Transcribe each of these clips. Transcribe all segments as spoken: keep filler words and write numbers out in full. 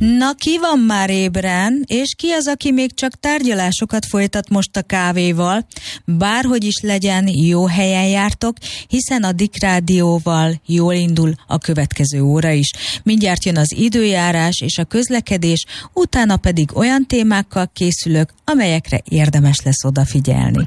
Na, ki van már ébren, és ki az, aki még csak tárgyalásokat folytat most a kávéval? Bárhogy is legyen, jó helyen jártok, hiszen a Dick Rádióval jól indul a következő óra is. Mindjárt jön az időjárás és a közlekedés, utána pedig olyan témákkal készülök, amelyekre érdemes lesz odafigyelni.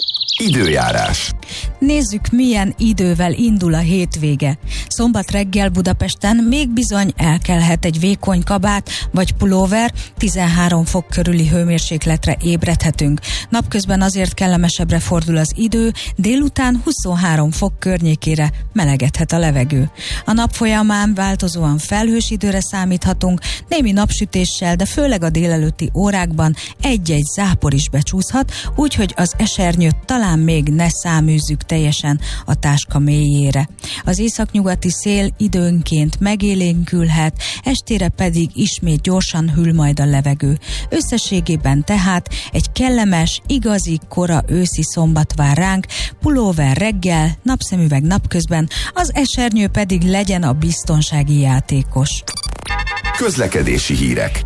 Időjárás. Nézzük, milyen idővel indul a hétvége. Szombat reggel Budapesten még bizony elkelhet egy vékony kabát vagy pulóver, tizenhárom fok körüli hőmérsékletre ébredhetünk. Napközben azért kellemesebbre fordul az idő, délután huszonhárom fok környékére melegedhet a levegő. A nap folyamán változóan felhős időre számíthatunk, némi napsütéssel, de főleg a délelőtti órákban egy-egy zápor is becsúszhat, úgyhogy az esernyőt talán még ne száműzzük teljesen a táska mélyére. Az északnyugati szél időnként megélénkülhet, estére pedig ismét gyorsan hűl majd a levegő. Összességében tehát egy kellemes, igazi, kora őszi szombat vár ránk, pulóver reggel, napszemüveg napközben, az esernyő pedig legyen a biztonsági játékos. Közlekedési hírek.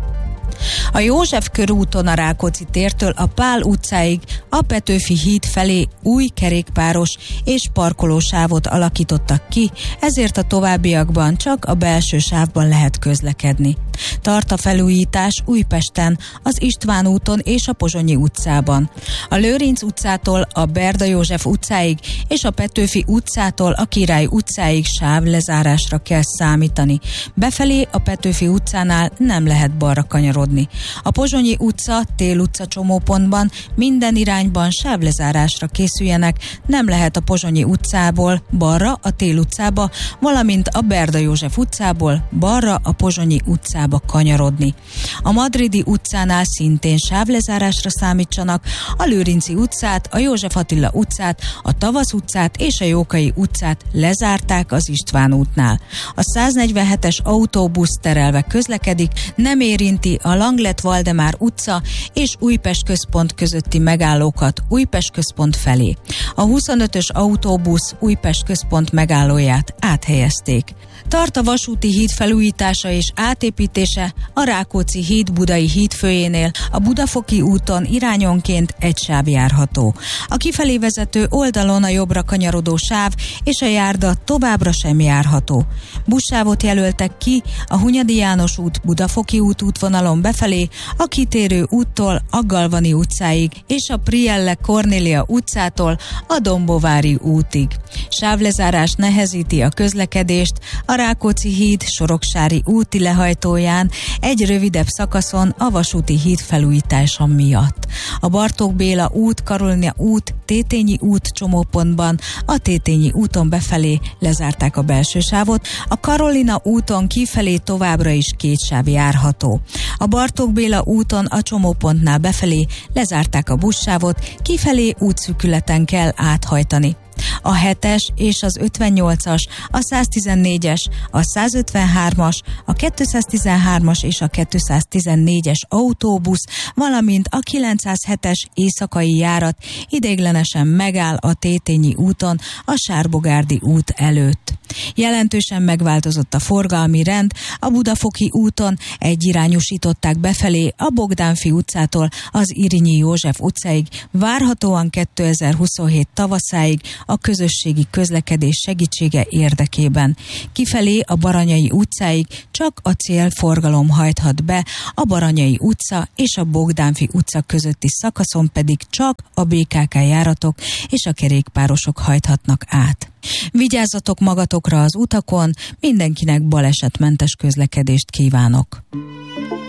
A József körúton a Rákóczi tértől a Pál utcáig a Petőfi híd felé új kerékpáros és parkolósávot alakítottak ki, ezért a továbbiakban csak a belső sávban lehet közlekedni. Tart a felújítás Újpesten, az István úton és a Pozsonyi utcában. A Lőrinc utcától a Berda József utcáig és a Petőfi utcától a Király utcáig sávlezárásra kell számítani. Befelé a Petőfi utcánál nem lehet balra kanyarodni. A Pozsonyi utca, Tél utca csomópontban minden irányban sávlezárásra készüljenek, nem lehet a Pozsonyi utcából balra a Tél utcába, valamint a Berda József utcából balra a Pozsonyi utcába kanyarodni. A Madridi utcánál szintén sávlezárásra számítsanak, a Lőrinci utcát, a József Attila utcát, a Tavasz utcát és a Jókai utcát lezárták az István útnál. A száznegyvenhetes autóbusz terelve közlekedik, nem érinti a Langlet-Valdemár utca és Újpest központ közötti megállókat Újpest központ felé. A huszonötös autóbusz Újpest központ megállóját áthelyezték. Tart a vasúti híd felújítása és átépítése a Rákóczi híd Budai hídfőjénél, a Budafoki úton irányonként egy sáv járható. A kifelé vezető oldalon a jobbra kanyarodó sáv és a járda továbbra sem járható. Buszsávot jelöltek ki a Hunyadi János út Budafoki út útvonalon befelé, a kitérő úttól a Galvani utcáig és a Prielle Kornélia utcától a Dombovári útig. Sávlezárás nehezíti a közlekedést a Rákóczi híd Soroksári úti lehajtóján egy rövidebb szakaszon a vasúti híd felújítása miatt. A Bartók Béla út, Karolina út, Tétényi út csomópontban a Tétényi úton befelé lezárták a belső sávot, a Karolina úton kifelé továbbra is két sáv járható. A Bartók Béla úton a csomópontnál befelé lezárták a buszsávot, kifelé útszűkületen kell áthajtani. A hetes és az ötvennyolcas, a száztizennégyes, a százötvenhármas, a kétszáztizenhármas és a kétszáztizennégyes autóbusz, valamint a kilencszázhetes éjszakai járat ideiglenesen megáll a Tétényi úton a Sárbogárdi út előtt. Jelentősen megváltozott a forgalmi rend, a Budafoki úton egyirányosították befelé a Bogdánfi utcától az Irinyi József utcáig, várhatóan kétezer-huszonhét tavaszáig a közösségi közlekedés segítsége érdekében. Kifelé a Baranyai utcáig csak a célforgalom hajthat be, a Baranyai utca és a Bogdánfi utca közötti szakaszon pedig csak a bé ká ká járatok és a kerékpárosok hajthatnak át. Vigyázzatok magatokra az utakon, mindenkinek balesetmentes közlekedést kívánok!